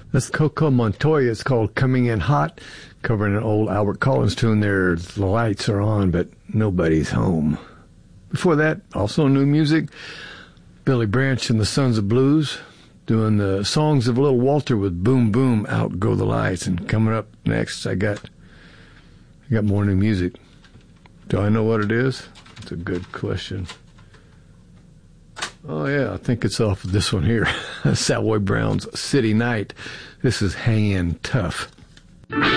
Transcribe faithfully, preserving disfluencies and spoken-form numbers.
That's Coco Montoya. It's called Coming In Hot, covering an old Albert Collins tune there. The lights are on, but nobody's home. Before that, also new music, Billy Branch and the Sons of Blues doing the songs of Little Walter with Boom Boom, Out Go the Lights. And coming up next, I got I got more new music. Do I know what it is? That's a good question. Oh, yeah, I think it's off of this one here. Savoy Brown's City Night. This is Hangin' Tough.